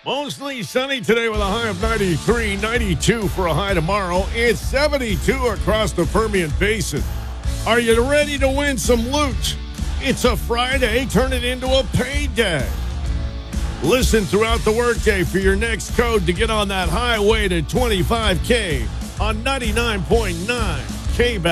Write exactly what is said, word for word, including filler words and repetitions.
Mostly sunny today with a high of ninety-three, ninety-two for a high tomorrow. It's seventy-two across the Permian Basin. Are you ready to win some loot? It's a Friday. Turn it into a payday. Listen throughout the workday for your next code to get on that highway to twenty-five K on ninety-nine point nine K-Back.